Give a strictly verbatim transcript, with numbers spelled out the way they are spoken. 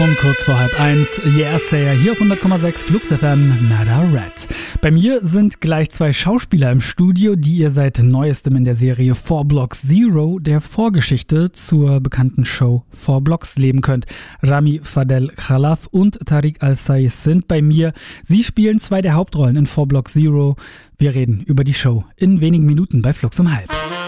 Um kurz vor halb eins, Yeah Sayer hier auf hundert Komma sechs Flux F M, Nada Red. Bei mir sind gleich zwei Schauspieler im Studio, die ihr seit neuestem in der Serie Four Blocks Zero, der Vorgeschichte zur bekannten Show Four Blocks, leben könnt. Rami Fadel Khalaf und Tariq Al-Saiz sind bei mir. Sie spielen zwei der Hauptrollen in Four Blocks Zero. Wir reden über die Show in wenigen Minuten bei Flux um halb.